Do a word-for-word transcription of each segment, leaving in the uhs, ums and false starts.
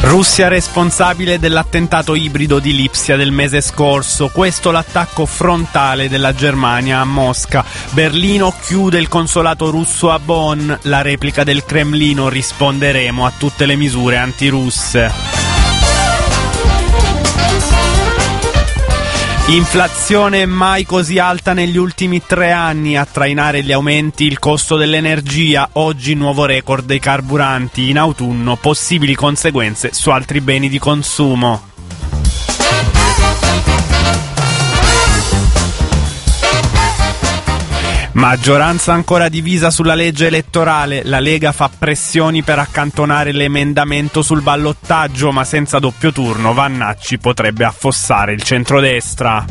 Russia responsabile dell'attentato ibrido di Lipsia del mese scorso. Questo l'attacco frontale della Germania a Mosca. Berlino chiude il consolato russo a Bonn. La replica del Cremlino: risponderemo a tutte le misure antirusse. Inflazione mai così alta negli ultimi tre anni, a trainare gli aumenti il costo dell'energia. Oggi nuovo record dei carburanti, in autunno possibili conseguenze su altri beni di consumo. Maggioranza ancora divisa sulla legge elettorale. La Lega fa pressioni per accantonare l'emendamento sul ballottaggio, ma senza doppio turno Vannacci potrebbe affossare il centrodestra.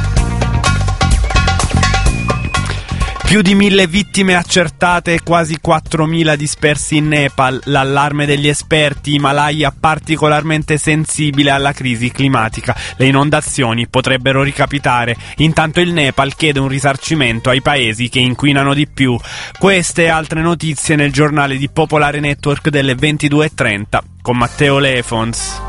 Più di mille vittime accertate e quasi quattromila dispersi in Nepal. L'allarme degli esperti: Himalaya particolarmente sensibile alla crisi climatica. Le inondazioni potrebbero ricapitare. Intanto il Nepal chiede un risarcimento ai paesi che inquinano di più. Queste e altre notizie nel giornale di Popolare Network delle ventidue e trenta con Matteo Lefons.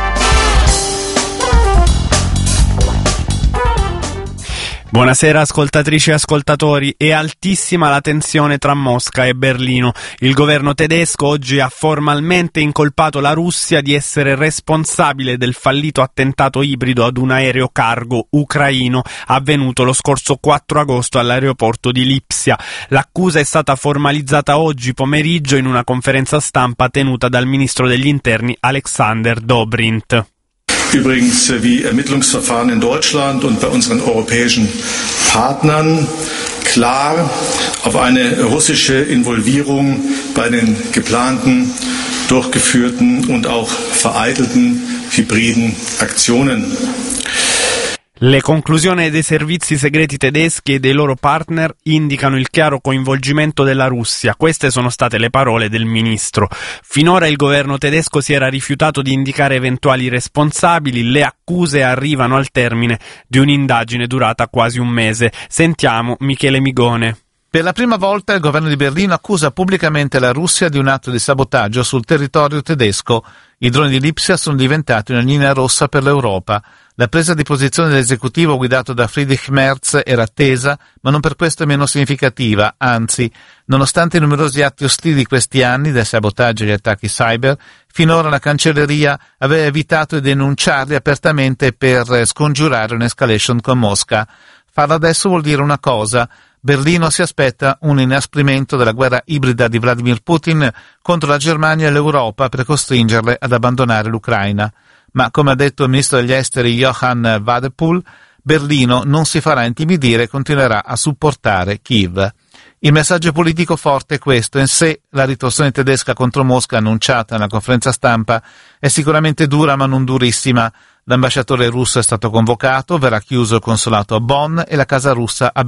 Buonasera ascoltatrici e ascoltatori. È altissima la tensione tra Mosca e Berlino. Il governo tedesco oggi ha formalmente incolpato la Russia di essere responsabile del fallito attentato ibrido ad un aereo cargo ucraino avvenuto lo scorso quattro agosto all'aeroporto di Lipsia. L'accusa è stata formalizzata oggi pomeriggio in una conferenza stampa tenuta dal ministro degli interni Alexander Dobrindt. Übrigens wie Ermittlungsverfahren in Deutschland und bei unseren europäischen Partnern klar auf eine russische Involvierung bei den geplanten, durchgeführten und auch vereitelten hybriden Aktionen. Le conclusioni dei servizi segreti tedeschi e dei loro partner indicano il chiaro coinvolgimento della Russia. Queste sono state le parole del ministro. Finora il governo tedesco si era rifiutato di indicare eventuali responsabili. Le accuse arrivano al termine di un'indagine durata quasi un mese. Sentiamo Michele Migone. Per la prima volta il governo di Berlino accusa pubblicamente la Russia di un atto di sabotaggio sul territorio tedesco. I droni di Lipsia sono diventati una linea rossa per l'Europa. La presa di posizione dell'esecutivo guidato da Friedrich Merz era attesa, ma non per questo è meno significativa. Anzi, nonostante i numerosi atti ostili di questi anni, dai sabotaggi agli attacchi cyber, finora la cancelleria aveva evitato di denunciarli apertamente per scongiurare un'escalation con Mosca. Farlo adesso vuol dire una cosa: Berlino si aspetta un inasprimento della guerra ibrida di Vladimir Putin contro la Germania e l'Europa per costringerle ad abbandonare l'Ucraina. Ma, come ha detto il ministro degli esteri Johann Wadephul, Berlino non si farà intimidire e continuerà a supportare Kiev. Il messaggio politico forte è questo. In sé, la ritorsione tedesca contro Mosca annunciata nella conferenza stampa è sicuramente dura ma non durissima. L'ambasciatore russo è stato convocato, verrà chiuso il consolato a Bonn e la casa russa a